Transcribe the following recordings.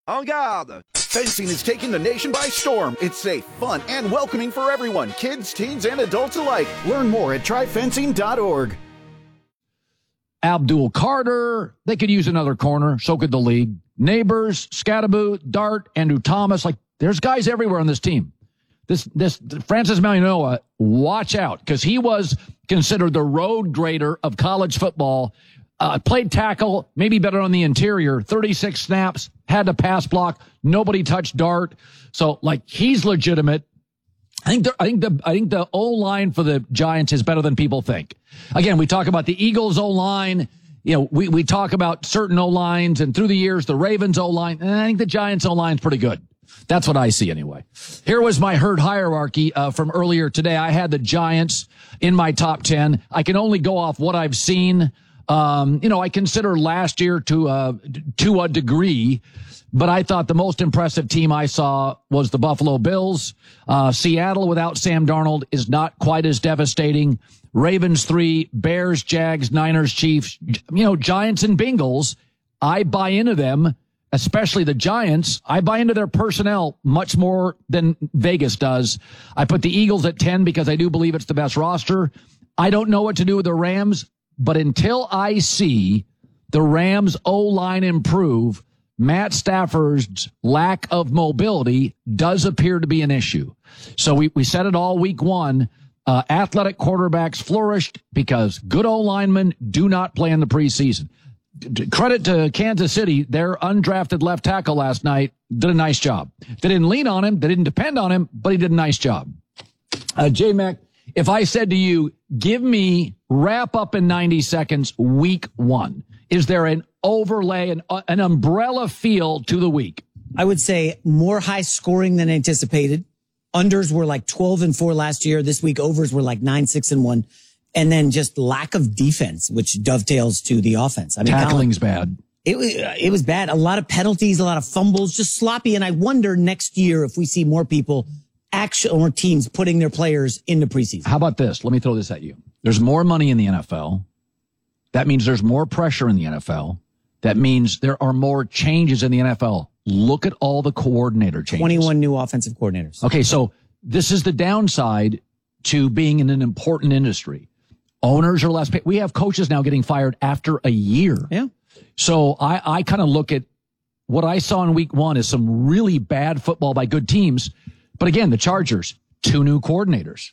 En garde! Fencing is taking the nation by storm. It's safe, fun, and welcoming for everyone, kids, teens, and adults alike. Learn more at tryfencing.org. Abdul Carter, they could use another corner. So could the league. Neighbors, Scadaboo, Dart, Andrew Thomas. There's guys everywhere on this team. This Francis Mauigoa, watch out, because he was considered the road grader of college football. Played tackle, maybe better on the interior, 36 snaps, had to pass block. Nobody touched Dart. So, he's legitimate. I think the O-line for the Giants is better than people think. Again, we talk about the Eagles O-line. We talk about certain O-lines, and through the years, the Ravens O-line. And I think the Giants O-line is pretty good. That's what I see anyway. Here was my herd hierarchy from earlier today. I had the Giants in my top 10. I can only go off what I've seen. I consider last year to a degree, but I thought the most impressive team I saw was the Buffalo Bills. Seattle without Sam Darnold is not quite as devastating. Ravens 3, Bears, Jags, Niners, Chiefs, Giants and Bengals. I buy into them, especially the Giants. I buy into their personnel much more than Vegas does. I put the Eagles at 10 because I do believe it's the best roster. I don't know what to do with the Rams. But until I see the Rams O-line improve, Matt Stafford's lack of mobility does appear to be an issue. So we said it all week one. Athletic quarterbacks flourished because good O-linemen do not play in the preseason. Credit to Kansas City, their undrafted left tackle last night did a nice job. They didn't lean on him, they didn't depend on him, but he did a nice job. J-Mac, if I said to you, give me wrap up in 90 seconds week 1, is there an overlay, an umbrella feel to the week? I would say more high scoring than anticipated. Unders were 12-4 last year. This week overs were 9-6-1. And then just lack of defense, which dovetails to the offense. I mean, tackling's bad. It was bad. A lot of penalties, a lot of fumbles, just sloppy. And I wonder next year if we see more people or teams putting their players into preseason. How about this? Let me throw this at you. There's more money in the NFL. That means there's more pressure in the NFL. That means there are more changes in the NFL. Look at all the coordinator changes. 21 new offensive coordinators. Okay, so this is the downside to being in an important industry. Owners are less paid. We have coaches now getting fired after a year. Yeah. So I kind of look at what I saw in week 1 as some really bad football by good teams. But again, the Chargers, 2 new coordinators.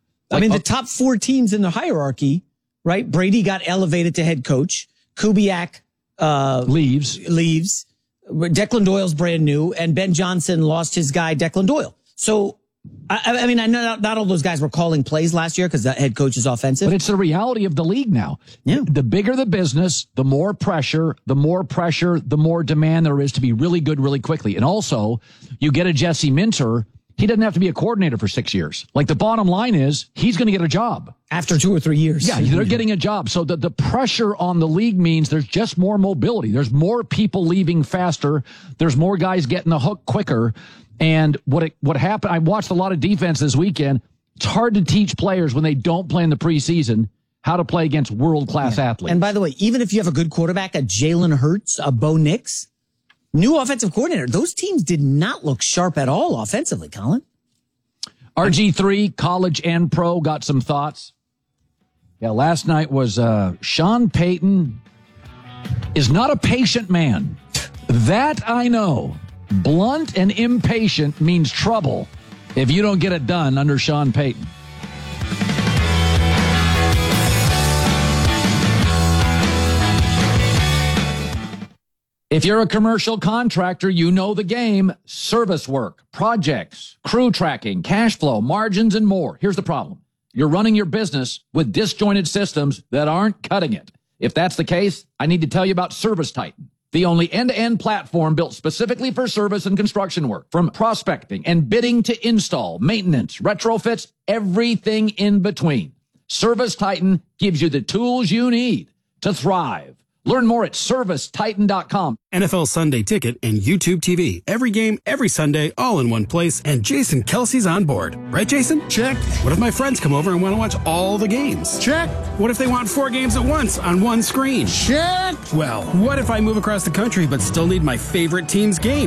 The top 4 teams in the hierarchy, right? Brady got elevated to head coach. Kubiak leaves. Declan Doyle's brand new, and Ben Johnson lost his guy, Declan Doyle. So, I know not all those guys were calling plays last year because the head coach is offensive. But it's the reality of the league now. Yeah. The bigger the business, the more pressure, the more demand there is to be really good really quickly. And also, you get a Jesse Minter. He doesn't have to be a coordinator for 6 years. The bottom line is he's going to get a job. After 2 or 3 years. Yeah, they're getting a job. So the pressure on the league means there's just more mobility. There's more people leaving faster. There's more guys getting the hook quicker. And what happened, I watched a lot of defense this weekend. It's hard to teach players when they don't play in the preseason how to play against world-class athletes. And by the way, even if you have a good quarterback, a Jalen Hurts, a Bo Nix, new offensive coordinator, those teams did not look sharp at all offensively, Colin. RG3, college and pro, got some thoughts. Yeah, last night was Sean Payton is not a patient man. That I know. Blunt and impatient means trouble if you don't get it done under Sean Payton. If you're a commercial contractor, you know the game. Service work, projects, crew tracking, cash flow, margins, and more. Here's the problem. You're running your business with disjointed systems that aren't cutting it. If that's the case, I need to tell you about ServiceTitan, the only end-to-end platform built specifically for service and construction work. From prospecting and bidding to install, maintenance, retrofits, everything in between. ServiceTitan gives you the tools you need to thrive. Learn more at ServiceTitan.com. NFL Sunday Ticket and YouTube TV. Every game, every Sunday, all in one place. And Jason Kelsey's on board. Right, Jason? Check. What if my friends come over and want to watch all the games? Check. What if they want 4 games at once on one screen? Check. Well, what if I move across the country but still need my favorite team's game?